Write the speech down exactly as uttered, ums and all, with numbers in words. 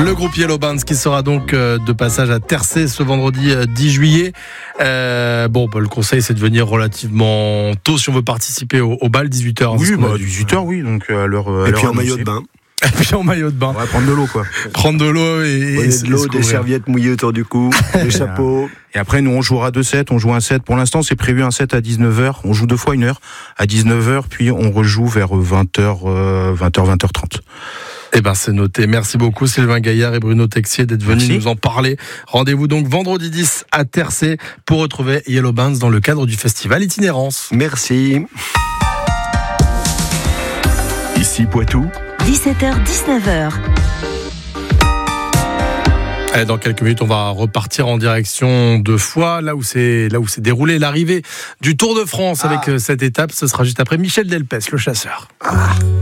Le groupe Yellow Bands qui sera donc de passage à Tercé ce vendredi dix juillet. Euh, bon, bah, le conseil c'est de venir relativement tôt si on veut participer au, au bal, dix-huit heures. Oui, bah, dix-huit heures, oui, donc à l'heure. Et puis en maillot de bain. Et puis en maillot de bain. On va prendre de l'eau, quoi. Prendre de l'eau et, et et de l'eau, des serviettes mouillées autour du cou, des chapeaux. Et après, nous, on jouera deux sets. On joue un set. Pour l'instant, c'est prévu un set à dix-neuf heures. On joue deux fois une heure à dix-neuf heures, puis on rejoue vers vingt heures, vingt heures, vingt heures trente. Eh ben, c'est noté. Merci beaucoup, Sylvain Gaillard et Bruno Texier, d'être venus Merci. nous en parler. Rendez-vous donc vendredi dix à Tercé pour retrouver Yellow Bands dans le cadre du festival Itinérance. Merci. Ici Poitou. dix-sept heures, dix-neuf heures. Allez, dans quelques minutes, on va repartir en direction de Foix, là où c'est là où s'est déroulé l'arrivée du Tour de France ah. avec cette étape. Ce sera juste après Michel Delpech, le chasseur. Ah.